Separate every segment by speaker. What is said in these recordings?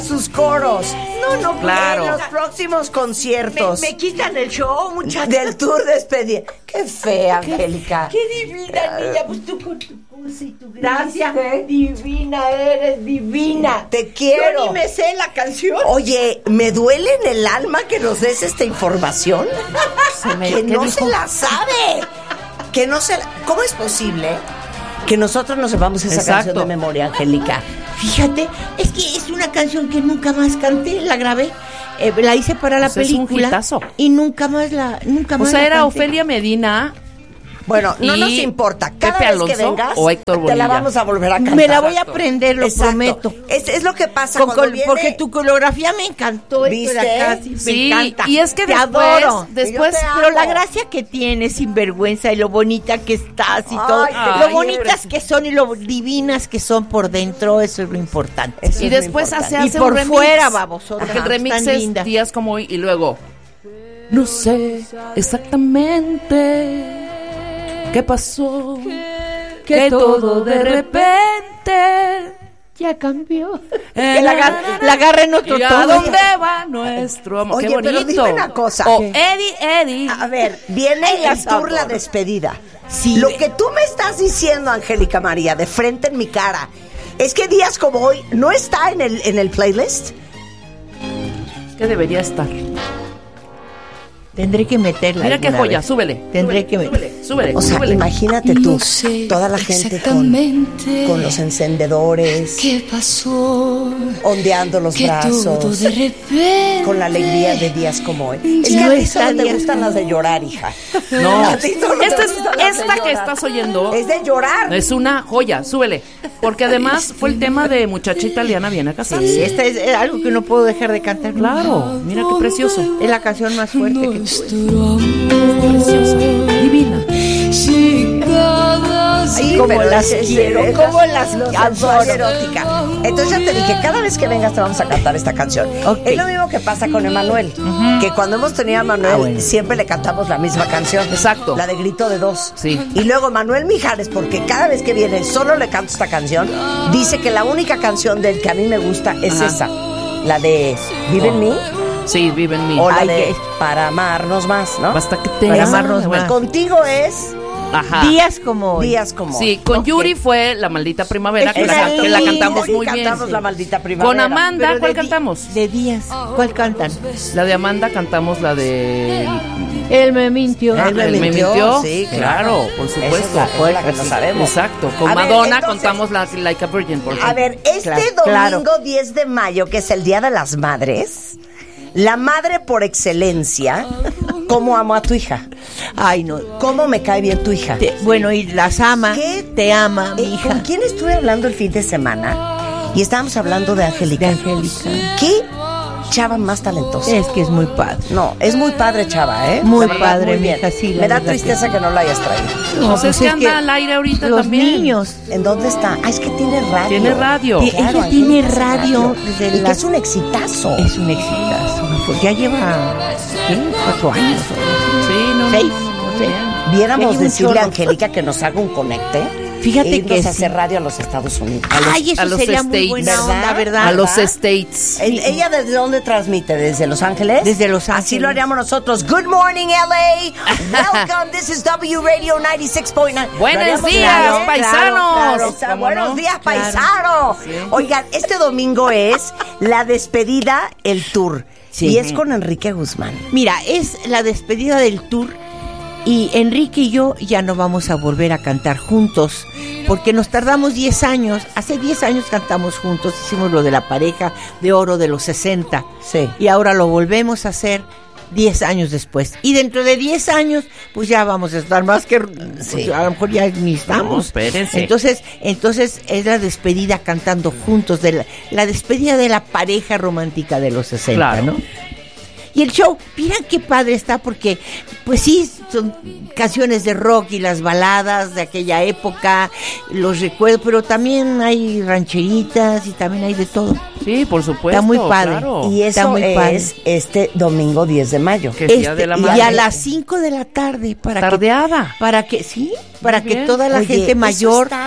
Speaker 1: sus coros.
Speaker 2: No,
Speaker 3: claro.
Speaker 1: En los próximos conciertos.
Speaker 2: Me quitan el show, muchachos.
Speaker 1: Del tour despedida. Qué fea, Angélica.
Speaker 2: Qué divina, niña. Pues tú con tu cosa y tu gracia. Divina, eres divina.
Speaker 1: Te quiero.
Speaker 2: Yo ni me sé la canción.
Speaker 1: Oye, me duele en el alma que nos des esta información. Que no se la sabe. Que no se la... ¿Cómo es posible que nosotros no sepamos esa canción de memoria, Angélica?
Speaker 2: Fíjate, es que es una canción que nunca más canté, la grabé, la hice para la película.
Speaker 3: Es un hitazo.
Speaker 2: Y nunca más la
Speaker 3: era
Speaker 2: canté.
Speaker 3: Ofelia Medina.
Speaker 1: Bueno, no nos importa. Cada
Speaker 3: Pepe
Speaker 1: vez
Speaker 3: Alonso
Speaker 1: que vengas,
Speaker 3: o Héctor Bonilla.
Speaker 1: te la vamos a volver a cantar.
Speaker 2: Me la voy a aprender, lo prometo.
Speaker 1: Es lo que pasa cuando viene...
Speaker 2: Porque tu coreografía me encantó.
Speaker 1: ¿Viste?
Speaker 3: Sí,
Speaker 2: me encanta.
Speaker 3: y es que
Speaker 2: te
Speaker 3: después,
Speaker 2: adoro.
Speaker 3: Después,
Speaker 2: pero la gracia que tienes, sinvergüenza, y lo bonita que estás y todo. Lo bonitas que son y lo divinas que son por dentro, eso es lo importante.
Speaker 3: Y después se hace
Speaker 2: y por
Speaker 3: un remix,
Speaker 2: fuera, baboso.
Speaker 3: Porque el remix es días como hoy y luego... No sé exactamente qué pasó, que todo de repente
Speaker 2: ya cambió. Que la agarre en otro
Speaker 3: tono. ¿A dónde va nuestro amor?
Speaker 1: Oye,
Speaker 3: qué bonito.
Speaker 1: pero dime una cosa.
Speaker 3: Eddie.
Speaker 1: A ver, viene el tour La Despedida.
Speaker 2: Sí.
Speaker 1: Lo que tú me estás diciendo, Angélica María, de frente en mi cara, es que días como hoy no está en el playlist.
Speaker 3: Que debería estar.
Speaker 2: Tendré que meterla.
Speaker 3: Mira qué joya, súbele.
Speaker 2: Tendré que meterla.
Speaker 3: Súbele.
Speaker 1: O sea,
Speaker 3: súbele.
Speaker 1: imagínate tú, toda la gente con los encendedores,
Speaker 4: ¿qué pasó?
Speaker 1: ondeando los brazos,
Speaker 4: de repente,
Speaker 1: con la alegría de días como hoy. Es que a ti solo te gustan las de llorar, hija.
Speaker 3: No,
Speaker 1: A ti solo te gustan las de
Speaker 3: esta que
Speaker 1: llorar.
Speaker 3: estás oyendo
Speaker 1: Es de llorar.
Speaker 3: es una joya, súbele. Porque además fue el tema de Muchacha Italiana Viene a Casarse.
Speaker 2: Sí, esta es algo que no puedo dejar de cantar.
Speaker 3: Claro, mira qué precioso.
Speaker 2: Es la canción más fuerte que tuve.
Speaker 3: Preciosa, divina.
Speaker 1: Sí,
Speaker 2: como
Speaker 1: pero
Speaker 2: las quiero, como las adoro.
Speaker 1: erótica. Entonces ya te dije, cada vez que vengas te vamos a cantar esta canción.
Speaker 2: Okay.
Speaker 1: Es lo mismo que pasa con Emanuel, que cuando hemos tenido a Emanuel siempre le cantamos la misma canción.
Speaker 3: Exacto.
Speaker 1: La de Grito de Dos.
Speaker 3: Sí.
Speaker 1: Y luego Manuel Mijares, porque cada vez que viene solo le canto esta canción, dice que la única canción de él que a mí me gusta es esa, la de Vive en mí.
Speaker 3: Sí, Vive en mí.
Speaker 1: O la de Para amarnos más, ¿no?
Speaker 3: Basta que te
Speaker 2: Para
Speaker 3: amo.
Speaker 2: amarnos más.
Speaker 1: Contigo es
Speaker 3: Ajá.
Speaker 2: Días como hoy.
Speaker 1: Días como hoy.
Speaker 3: Sí, con Yuri fue La Maldita Primavera, que
Speaker 2: Es
Speaker 3: la cantamos
Speaker 1: Sí,
Speaker 3: muy bien.
Speaker 1: cantamos La Maldita Primavera.
Speaker 3: Con Amanda,
Speaker 2: Pero
Speaker 3: ¿cuál
Speaker 2: de
Speaker 3: cantamos?
Speaker 2: De días. ¿Cuál cantan?
Speaker 3: La de Amanda cantamos la de...
Speaker 2: Él me mintió.
Speaker 1: Él me mintió, sí,
Speaker 3: claro, por supuesto.
Speaker 1: Esa es la que no sabemos.
Speaker 3: Exacto, con
Speaker 1: A ver,
Speaker 3: Madonna
Speaker 1: entonces-
Speaker 3: contamos la Like a Virgin, por ejemplo.
Speaker 1: A ver, este domingo 10 de mayo, que es el Día de las Madres, la madre por excelencia, ¿cómo amo a tu hija?
Speaker 2: Ay, no.
Speaker 1: ¿Cómo me cae bien tu hija?
Speaker 2: Bueno, y las ama.
Speaker 1: ¿Qué?
Speaker 2: Te ama, mi hija.
Speaker 1: ¿Con quién estuve hablando el fin de semana? Y estábamos hablando de Angélica.
Speaker 2: De Angélica.
Speaker 1: ¿Qué chava más talentosa?
Speaker 2: Es que es muy padre.
Speaker 1: No, es muy padre, chava, ¿eh?
Speaker 2: Muy
Speaker 1: La verdad,
Speaker 2: padre,
Speaker 1: muy
Speaker 2: mi
Speaker 1: bien.
Speaker 2: hija, sí, la
Speaker 1: Me da
Speaker 2: verdad
Speaker 1: tristeza que no la hayas traído.
Speaker 3: No, pues es que anda al aire ahorita
Speaker 2: los
Speaker 3: también.
Speaker 2: niños.
Speaker 1: ¿En dónde está? Ah, es que tiene radio.
Speaker 3: Tiene radio.
Speaker 2: Sí,
Speaker 1: Claro,
Speaker 2: ella tiene
Speaker 1: Angélica hace
Speaker 2: radio desde
Speaker 1: y que
Speaker 2: las-
Speaker 1: es un exitazo.
Speaker 2: Es un exitazo. Pues ya lleva, ¿qué? 4 años.
Speaker 3: Sí, no,
Speaker 2: 6,
Speaker 3: no, no,
Speaker 2: no
Speaker 3: muy
Speaker 2: sé.
Speaker 3: bien.
Speaker 2: Ya
Speaker 1: Viéramos
Speaker 2: lleva un
Speaker 1: decirle a
Speaker 2: chorro.
Speaker 1: Angélica que nos haga un conecte.
Speaker 2: Fíjate
Speaker 1: e irnos
Speaker 2: que
Speaker 1: a
Speaker 2: sí.
Speaker 1: hacer radio a los Estados Unidos.
Speaker 2: Ay, eso
Speaker 3: a los
Speaker 2: sería muy
Speaker 3: States,
Speaker 2: buena
Speaker 1: ¿verdad?
Speaker 2: onda, ¿verdad?
Speaker 3: A los
Speaker 1: ¿verdad?
Speaker 3: States.
Speaker 1: ¿Ella desde dónde transmite? ¿Desde Los Ángeles?
Speaker 2: Desde Los
Speaker 1: Así
Speaker 2: Ángeles.
Speaker 1: lo haríamos nosotros. Good morning, LA. Welcome. This is W Radio 96.9.
Speaker 3: Buenos
Speaker 1: Lo haríamos,
Speaker 3: días,
Speaker 1: claro,
Speaker 3: paisanos.
Speaker 1: claro,
Speaker 3: ¿Cómo no?
Speaker 1: buenos días,
Speaker 2: Claro.
Speaker 1: paisanos. Oigan, este domingo es la despedida, el tour.
Speaker 2: Sí.
Speaker 1: Y es con Enrique Guzmán.
Speaker 2: Mira, es la despedida del tour y Enrique y yo ya no vamos a volver a cantar juntos porque nos tardamos 10 años. Hace 10 años cantamos juntos, hicimos lo de la pareja de oro de los 60.
Speaker 1: Sí.
Speaker 2: Y ahora lo volvemos a hacer 10 años después. Y dentro de 10 años, pues ya vamos a estar más que...
Speaker 1: Sí.
Speaker 2: pues, a lo mejor ya ni estamos.
Speaker 3: No, espérense.
Speaker 2: Entonces es la despedida cantando juntos, de la despedida de la pareja romántica de los 60,
Speaker 3: Claro.
Speaker 2: ¿no? Y el show, miren qué padre está porque, pues sí, son canciones de rock y las baladas de aquella época, los recuerdos, pero también hay rancheritas y también hay de todo.
Speaker 3: Sí, por supuesto.
Speaker 2: Está muy padre.
Speaker 3: Claro.
Speaker 1: Y
Speaker 2: Está
Speaker 1: eso
Speaker 2: muy padre.
Speaker 1: es este domingo 10 de mayo.
Speaker 3: Que es Día de la
Speaker 2: y
Speaker 3: Madre.
Speaker 2: a las 5 de la tarde para
Speaker 3: Tardeada.
Speaker 2: que, para que sí, para
Speaker 3: Muy
Speaker 2: que
Speaker 3: bien.
Speaker 2: toda la
Speaker 1: Oye,
Speaker 2: gente
Speaker 1: eso
Speaker 2: mayor
Speaker 1: está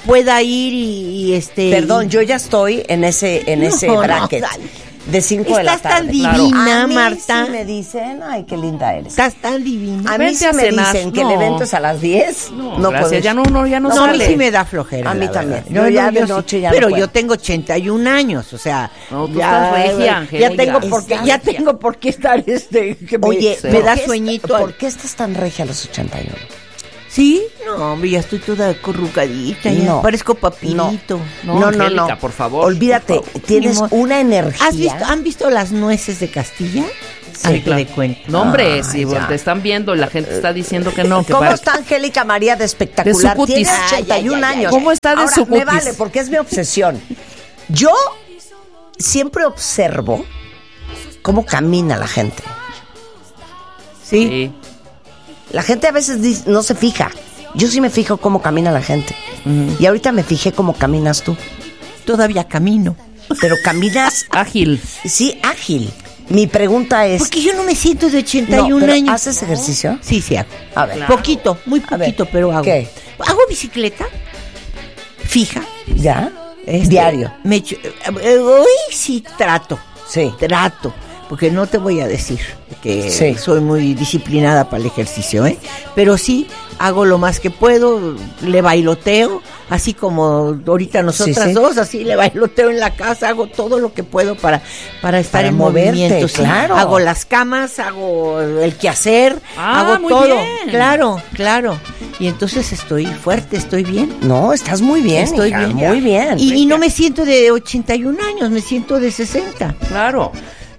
Speaker 2: pueda ir y
Speaker 1: Perdón, yo ya estoy en ese bracket. De 5 de la tarde.
Speaker 2: Estás tan divina,
Speaker 1: claro. A mí
Speaker 2: Marta.
Speaker 1: sí me dicen, ay, qué linda eres.
Speaker 2: Estás tan divina.
Speaker 1: A mí sí me dicen que el evento es a las 10.
Speaker 3: No, gracias, ya no
Speaker 2: No, a mí
Speaker 3: sale.
Speaker 2: sí me da flojera.
Speaker 1: A mí
Speaker 2: la
Speaker 1: también.
Speaker 2: verdad.
Speaker 1: Yo ya de noche ya no
Speaker 2: Pero
Speaker 1: puedo.
Speaker 2: yo tengo 81 años, o sea,
Speaker 3: No, tú estás regia, Angélica.
Speaker 2: ya tengo por qué estar que
Speaker 1: Oye,
Speaker 2: me da sueñito.
Speaker 1: ¿Por qué estás tan regia a los 81?
Speaker 2: ¿Sí? No, hombre, ya estoy toda corrucadita, ya
Speaker 1: No.
Speaker 2: parezco papirito.
Speaker 3: No, Angélica, por favor.
Speaker 1: Olvídate, tienes una energía.
Speaker 2: ¿Han visto las nueces de Castilla?
Speaker 3: Sí, claro.
Speaker 2: Te cuento.
Speaker 3: No, hombre,
Speaker 1: Ah,
Speaker 3: si
Speaker 1: ya.
Speaker 3: te están viendo y la gente está diciendo que no. Que
Speaker 1: ¿Cómo
Speaker 3: para-
Speaker 1: está Angélica María de espectacular?
Speaker 3: De su cutis.
Speaker 1: Tiene 81 años.
Speaker 3: ¿Cómo está de
Speaker 1: Ahora,
Speaker 3: su
Speaker 1: me
Speaker 3: cutis?
Speaker 1: vale, porque es mi obsesión. Yo siempre observo cómo camina la gente.
Speaker 2: ¿Sí?
Speaker 3: Sí.
Speaker 1: La gente a veces no se fija. Yo sí me fijo cómo camina la gente. Y ahorita me fijé cómo caminas tú.
Speaker 2: Todavía camino.
Speaker 1: Pero caminas,
Speaker 3: Ágil.
Speaker 1: sí, ágil. Mi pregunta es...
Speaker 2: Porque yo no me siento de 81
Speaker 1: no, pero
Speaker 2: años.
Speaker 1: ¿haces ejercicio?
Speaker 2: Sí, sí hago.
Speaker 1: A ver.
Speaker 3: Claro.
Speaker 2: Poquito, muy
Speaker 1: A ver,
Speaker 2: poquito, pero hago.
Speaker 1: ¿qué?
Speaker 2: Hago bicicleta fija.
Speaker 1: ¿Ya? Diario.
Speaker 2: Hoy sí trato.
Speaker 1: Sí.
Speaker 2: Trato. Porque no te voy a decir que
Speaker 1: Sí.
Speaker 2: soy muy disciplinada para el ejercicio, ¿eh? Pero sí, hago lo más que puedo, le bailoteo, así como ahorita nosotras
Speaker 1: Sí.
Speaker 2: dos, así le bailoteo en la casa, hago todo lo que puedo para estar
Speaker 1: Para
Speaker 2: en
Speaker 1: moverte,
Speaker 2: movimiento. ¿sí?
Speaker 1: claro.
Speaker 2: Hago las camas, hago el quehacer,
Speaker 3: Ah,
Speaker 2: hago
Speaker 3: muy
Speaker 2: todo.
Speaker 3: bien.
Speaker 2: Claro. Y entonces estoy fuerte, estoy bien.
Speaker 1: No, estás muy bien,
Speaker 2: Estoy
Speaker 1: hija,
Speaker 2: bien.
Speaker 1: muy bien.
Speaker 2: Y no me siento de 81 años, me siento de 60.
Speaker 3: Claro.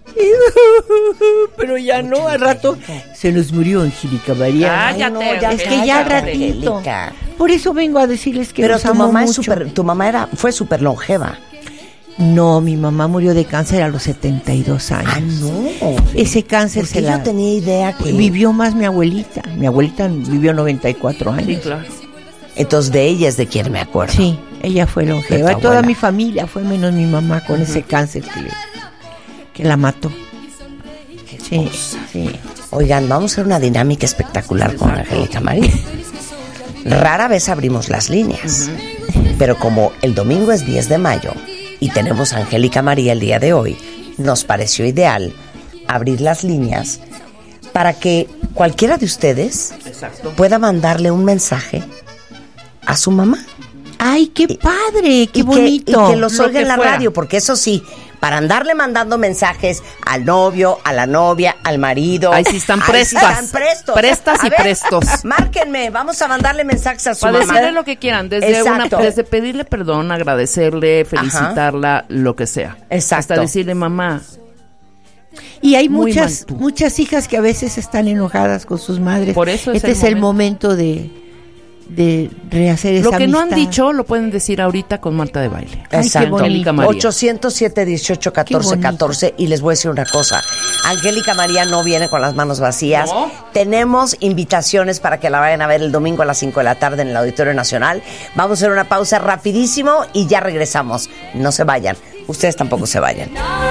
Speaker 2: Pero ya no, al rato se nos murió Angélica María.
Speaker 3: Cállate,
Speaker 1: no, ya
Speaker 2: Es que ya
Speaker 1: cállate,
Speaker 2: ratito.
Speaker 1: Angélica.
Speaker 2: Por eso vengo a decirles que
Speaker 1: Pero
Speaker 2: los
Speaker 1: tu
Speaker 2: amo
Speaker 1: mamá
Speaker 2: mucho.
Speaker 1: fue súper longeva.
Speaker 2: No, mi mamá murió de cáncer a los 72 años.
Speaker 1: Ah, no.
Speaker 2: Ese cáncer
Speaker 1: Porque yo tenía idea que...
Speaker 2: vivió más mi abuelita. Mi abuelita vivió 94 años.
Speaker 3: Sí, claro.
Speaker 1: Entonces de ella es de quien me acuerdo.
Speaker 2: Sí, ella fue
Speaker 1: De
Speaker 2: longeva.
Speaker 1: tu
Speaker 2: Toda
Speaker 1: abuela.
Speaker 2: mi familia fue menos mi mamá con ese cáncer que la mató. Sí, sí.
Speaker 1: Oigan, vamos a hacer una dinámica espectacular con Angélica María. Rara vez abrimos las líneas, pero como el domingo es 10 de mayo y tenemos a Angélica María el día de hoy, nos pareció ideal abrir las líneas para que cualquiera de ustedes
Speaker 3: Exacto.
Speaker 1: pueda mandarle un mensaje a su mamá.
Speaker 2: Ay, qué padre, qué
Speaker 1: y
Speaker 2: bonito.
Speaker 1: Que los
Speaker 3: Lo
Speaker 1: oiga
Speaker 3: que
Speaker 1: en la
Speaker 3: fuera.
Speaker 1: radio, porque eso sí, para andarle mandando mensajes al novio, a la novia, al marido.
Speaker 3: Ahí sí están
Speaker 1: ahí
Speaker 3: prestas.
Speaker 1: sí están prestos.
Speaker 3: Prestas y
Speaker 1: A ver,
Speaker 3: prestos.
Speaker 1: Márquenme, vamos a mandarle mensajes a su
Speaker 3: Para
Speaker 1: mamá.
Speaker 3: decirle lo que quieran,
Speaker 1: Exacto.
Speaker 3: desde pedirle perdón, agradecerle, felicitarla, lo que sea.
Speaker 1: Exacto.
Speaker 3: Hasta decirle, mamá,
Speaker 2: Y hay
Speaker 3: Muy
Speaker 2: muchas
Speaker 3: mal tú.
Speaker 2: muchas hijas que a veces están enojadas con sus madres.
Speaker 3: Por eso es
Speaker 2: este
Speaker 3: el
Speaker 2: es el momento de rehacer esa
Speaker 3: lo que no han
Speaker 2: amistad.
Speaker 3: dicho lo pueden decir ahorita con Marta de Baile.
Speaker 2: Ay, qué
Speaker 1: Exacto.
Speaker 2: bonito.
Speaker 3: Angélica María.
Speaker 1: 807-18-14-14. Y les voy a decir una cosa. Angélica María no viene con las manos vacías.
Speaker 3: No.
Speaker 1: Tenemos invitaciones para que la vayan a ver el domingo a las 5 de la tarde en el Auditorio Nacional. Vamos a hacer una pausa rapidísimo y ya regresamos. No se vayan. Ustedes tampoco se vayan.